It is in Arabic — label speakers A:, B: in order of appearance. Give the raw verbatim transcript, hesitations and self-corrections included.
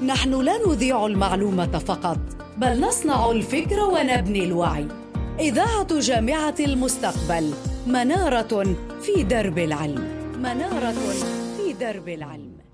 A: نحن لا نذيع المعلومة فقط، بل نصنع الفكر ونبني الوعي. إذاعة جامعة المستقبل، منارة في درب العلم. منارة في درب العلم.